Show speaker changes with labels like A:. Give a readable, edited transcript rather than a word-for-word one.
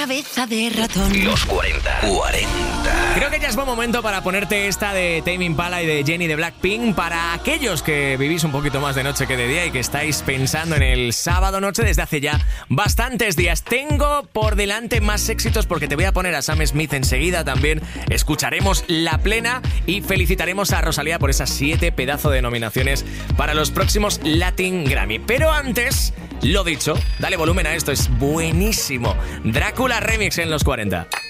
A: cabeza de ratón.
B: Los 40.
C: Creo que ya es buen momento para ponerte esta de Tame Impala y de Jennie de Blackpink. Para aquellos que vivís un poquito más de noche que de día y que estáis pensando en el sábado noche desde hace ya bastantes días. Tengo por delante más éxitos porque te voy a poner a Sam Smith enseguida también. Escucharemos La Plena y felicitaremos a Rosalía por esas 7 pedazos de nominaciones para los próximos Latin Grammy. Pero antes, lo dicho, dale volumen a esto, es buenísimo. Drácula Remix en los 40.